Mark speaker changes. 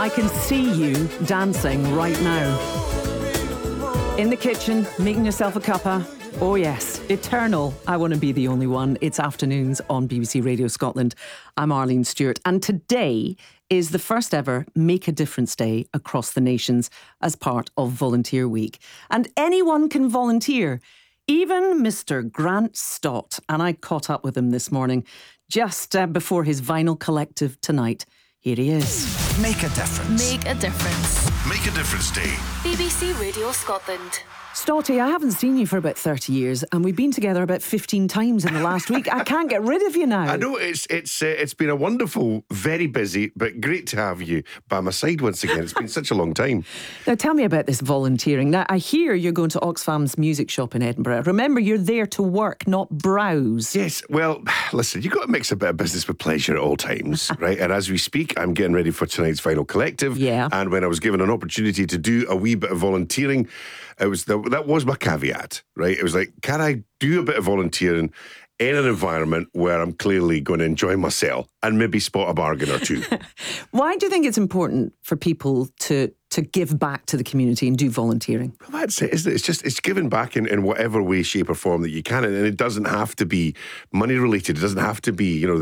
Speaker 1: I can see you dancing right now. In the kitchen, making yourself a cuppa. Oh yes, eternal. I want to be the only one. It's afternoons on BBC Radio Scotland. I'm Arlene Stewart, and today is the first ever Make a Difference Day across the nations as part of Volunteer Week. And anyone can volunteer, even Mr. Grant Stott. And I caught up with him this morning, just before his vinyl collective tonight. Here he is.
Speaker 2: Make a difference.
Speaker 3: Make a difference.
Speaker 2: Make a Difference Day.
Speaker 3: BBC Radio Scotland.
Speaker 1: Stotty, I haven't seen you for about 30 years, and we've been together about 15 times in the last week. I can't get rid of you now.
Speaker 4: I know it's been a wonderful, very busy, but great to have you by my side once again. It's been such a long time.
Speaker 1: Now, tell me about this volunteering. Now, I hear you're going to Oxfam's music shop in Edinburgh. Remember, you're there to work, not browse.
Speaker 4: Yes, well, listen, you've got to mix a bit of business with pleasure at all times, right? And as we speak, I'm getting ready for tonight's Vinyl Collective.
Speaker 1: Yeah.
Speaker 4: And when I was given an opportunity to do a wee bit of volunteering, that was my caveat, right? It was like, can I do a bit of volunteering in an environment where I'm clearly going to enjoy myself and maybe spot a bargain or two?
Speaker 1: Why do you think it's important for people to give back to the community and do volunteering?
Speaker 4: Well, that's it, isn't it? It's giving back in whatever way, shape or form that you can. And it doesn't have to be money related. It doesn't have to be,